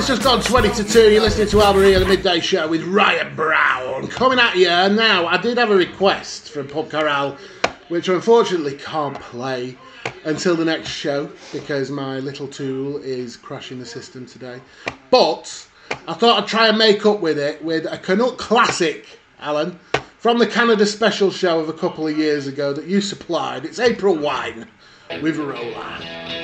It's just gone 20 to 2. You're listening to Al Maria, the midday show with Ryan Brown. Coming at you now. I did have a request from Pub Corral, which I unfortunately can't play until the next show because my little tool is crashing the system today. But I thought I'd try and make up with it with a Canuck classic, Alan, from the Canada special show of a couple of years ago that you supplied. It's April Wine with Roland.